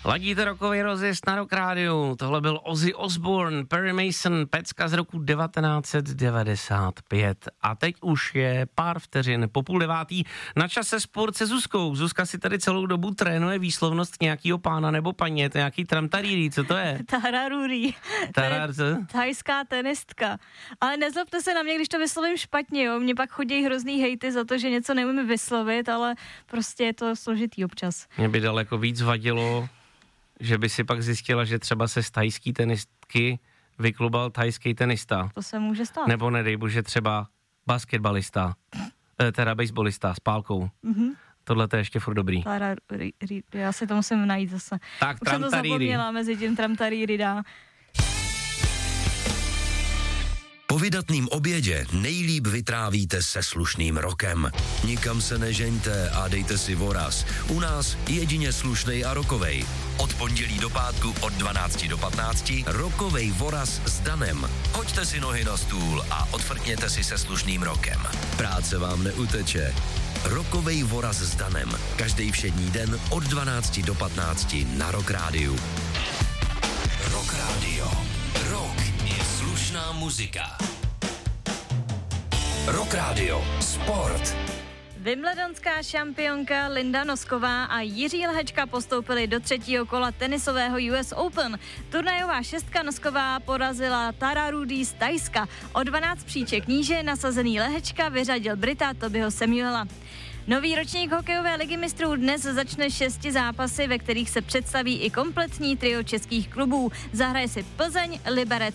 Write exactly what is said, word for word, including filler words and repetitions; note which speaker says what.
Speaker 1: Ladíte rokový rozjezd na Rock Rádiu. Tohle byl Ozzy Osbourne, Perry Mason, pecka z roku devatenáct set devadesát pět. A teď už je pár vteřin po půl devátý. Na čase sport se Zuzkou. Zuzka si tady celou dobu trénuje výslovnost nějakýho pána nebo paní. Je to nějaký tramtarírí, co to je?
Speaker 2: Tararuri.
Speaker 1: Tarar, co?
Speaker 2: Thajská tenistka. Ale nezlobte se na mě, když to vyslovím špatně, jo. Mně pak chodí hrozný hejty za to, že něco neumím vyslovit, ale prostě je to složitý občas.
Speaker 1: Mě by daleko víc vadilo, že by si pak zjistila, že třeba se z thajský tenistky vyklubal thajský tenista.
Speaker 2: To se může stát.
Speaker 1: Nebo nedej bože třeba basketbalista, teda baseballista s pálkou. Mm-hmm. Tohle to je ještě furt dobrý.
Speaker 2: Tararuri, já si to musím najít zase.
Speaker 1: Tak,
Speaker 2: už jsem to zapomněla, mezi tím tramtaríry dá.
Speaker 3: Po vydatným obědě nejlíp vytrávíte se slušným rokem. Nikam se nežeňte a dejte si voraz. U nás jedině slušnej a rokovej. Od pondělí do pátku od dvanácti do patnácti rokovej voraz s Danem. Hoďte si nohy na stůl a odfrkněte si se slušným rokem. Práce vám neuteče. Rokovej voraz s Danem. Každý všední den od dvanácti do patnácti na Rock Rádiu. Rock Radio. Rock je slušná muzika. Rock Radio. Sport.
Speaker 2: Wimbledonská šampionka Linda Nosková a Jiří Lehečka postoupili do třetího kola tenisového U S Open. Turnajová šestka Nosková porazila Tararudi z Thajska. O dvanáct příček níže nasazený Lehečka vyřadil Brita Tobyho Samuela. Nový ročník hokejové ligy mistrů dnes začne šesti zápasy, ve kterých se představí i kompletní trio českých klubů. Zahraje si Plzeň, Liberec